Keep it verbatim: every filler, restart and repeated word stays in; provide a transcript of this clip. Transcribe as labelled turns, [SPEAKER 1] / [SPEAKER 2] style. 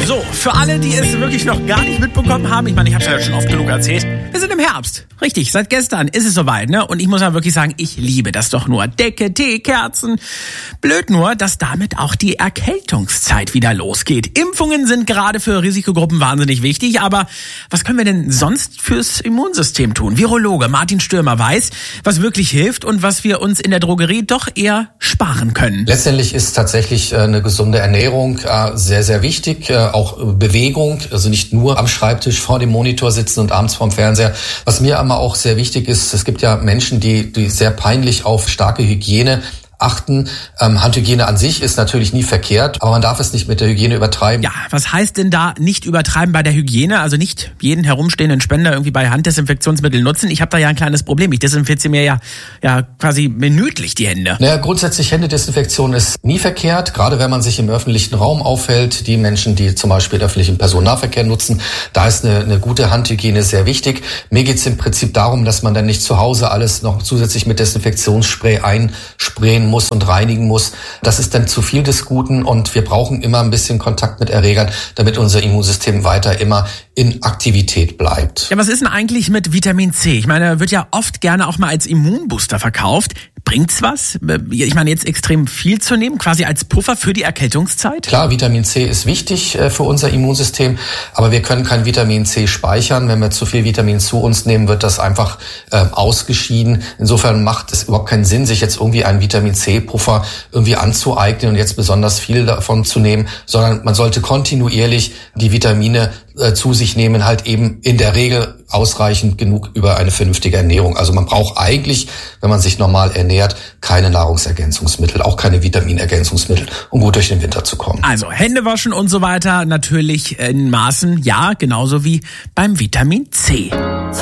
[SPEAKER 1] So, für alle, die es wirklich noch gar nicht mitbekommen haben, ich meine, ich habe es ja schon oft genug erzählt, wir sind im Herbst. Richtig, seit gestern ist es soweit, ne? Und ich muss ja wirklich sagen, ich liebe das doch nur. Decke, Tee, Kerzen. Blöd nur, dass damit auch die Erkältungszeit wieder losgeht. Impfungen sind gerade für Risikogruppen wahnsinnig wichtig, aber was können wir denn sonst fürs Immunsystem tun? Virologe Martin Stürmer weiß, was wirklich hilft und was wir uns in der Drogerie doch eher sparen können.
[SPEAKER 2] Letztendlich ist tatsächlich eine gesunde Ernährung sehr, sehr wichtig. Auch Bewegung, also nicht nur am Schreibtisch vor dem Monitor sitzen und abends vorm Fernseher. Was mir aber auch sehr wichtig ist, es gibt ja Menschen, die, die sehr peinlich auf starke Hygiene achten. Ähm, Handhygiene an sich ist natürlich nie verkehrt, aber man darf es nicht mit der Hygiene übertreiben.
[SPEAKER 1] Ja, was heißt denn da nicht übertreiben bei der Hygiene? Also nicht jeden herumstehenden Spender irgendwie bei Handdesinfektionsmitteln nutzen. Ich habe da ja ein kleines Problem. Ich desinfiziere mir ja, ja quasi minütlich die Hände.
[SPEAKER 2] Naja, grundsätzlich Händedesinfektion ist nie verkehrt, gerade wenn man sich im öffentlichen Raum aufhält. Die Menschen, die zum Beispiel öffentlichen Personennahverkehr nutzen, da ist eine, eine gute Handhygiene sehr wichtig. Mir geht es im Prinzip darum, dass man dann nicht zu Hause alles noch zusätzlich mit Desinfektionsspray einsprayen muss und reinigen muss. Das ist dann zu viel des Guten und wir brauchen immer ein bisschen Kontakt mit Erregern, damit unser Immunsystem weiter immer in Aktivität bleibt.
[SPEAKER 1] Ja, was ist denn eigentlich mit Vitamin C? Ich meine, wird ja oft gerne auch mal als Immunbooster verkauft. Bringt's was? Ich meine, jetzt extrem viel zu nehmen, quasi als Puffer für die Erkältungszeit?
[SPEAKER 2] Klar, Vitamin C ist wichtig für unser Immunsystem, aber wir können kein Vitamin C speichern. Wenn wir zu viel Vitamin zu uns nehmen, wird das einfach äh, ausgeschieden. Insofern macht es überhaupt keinen Sinn, sich jetzt irgendwie einen Vitamin C-Puffer irgendwie anzueignen und jetzt besonders viel davon zu nehmen, sondern man sollte kontinuierlich die Vitamine äh, zu sich nehmen, halt eben in der Regel ausreichend genug über eine vernünftige Ernährung. Also man braucht eigentlich, wenn man sich normal ernährt, keine Nahrungsergänzungsmittel, auch keine Vitaminergänzungsmittel, um gut durch den Winter zu kommen.
[SPEAKER 1] Also Hände waschen und so weiter natürlich in Maßen, ja, genauso wie beim Vitamin C.